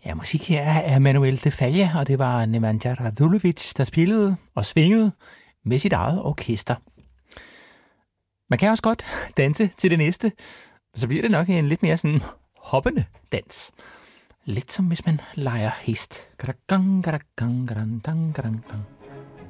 Ja, musik her er Manuel de Falla, og det var Nemanja Radulovic, der spillede og svingede med sit eget orkester. Man kan også godt danse til det næste, så bliver det nok en lidt mere sådan hoppende dans. Lidt som hvis man leger hest.